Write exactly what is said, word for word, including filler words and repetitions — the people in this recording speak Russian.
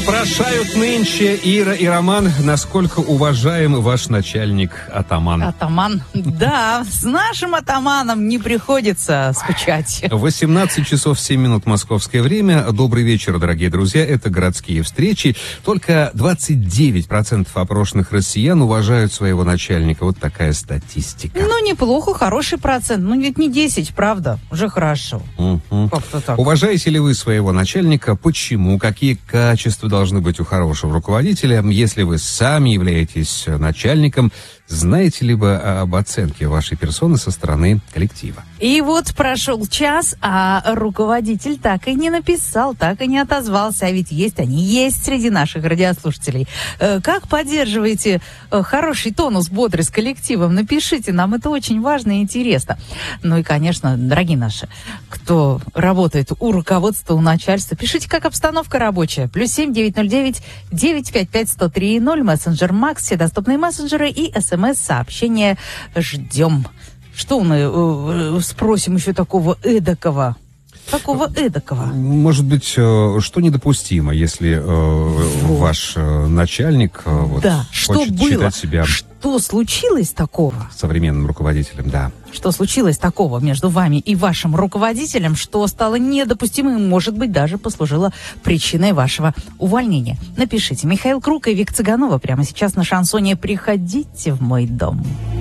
Прошают нынче Ира и Роман, насколько уважаем ваш начальник атаман. Атаман? Да, с нашим атаманом не приходится скучать. восемнадцать часов семь минут московское время. Добрый вечер, дорогие друзья. Это «Городские встречи». Только двадцать девять процентов опрошенных россиян уважают своего начальника. Вот такая статистика. Ну, неплохо, хороший процент. Ну, ведь не десять, правда? Уже хорошо. Угу. Как-то так. Уважаете ли вы своего начальника? Почему? Какие качества должны быть у хорошего руководителя? Если вы сами являетесь начальником, знаете ли вы об оценке вашей персоны со стороны коллектива? И вот прошел час, а руководитель так и не написал, так и не отозвался. А ведь есть они, есть среди наших радиослушателей. Как поддерживаете хороший тонус, бодрость с коллективом? Напишите, нам это очень важно и интересно. Ну и, конечно, дорогие наши, кто работает у руководства, у начальства, пишите, как обстановка рабочая. Плюс семь девятьсот девять девятьсот пятьдесят пять сто три ноль, мессенджер Макс, все доступные мессенджеры и смс-сообщения ждем. Что мы э, спросим еще такого эдакого? Такого эдакого. Может быть, что недопустимо, если э, ваш э, начальник э, вот, да. хочет Что было? считать себя... Что случилось такого? Современным руководителем, да. Что случилось такого между вами и вашим руководителем, что стало недопустимым, может быть, даже послужило причиной вашего увольнения? Напишите. Михаил Круг и Вик Цыганова прямо сейчас на шансоне «Приходите в мой дом».